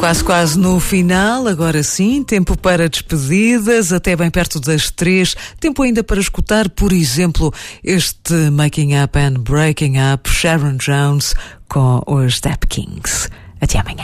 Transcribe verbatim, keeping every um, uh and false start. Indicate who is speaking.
Speaker 1: Quase, quase no final, agora sim, tempo para despedidas, até bem perto das três. Tempo ainda para escutar, por exemplo, este Making Up and Breaking Up, Sharon Jones com os Step Kings. Até amanhã.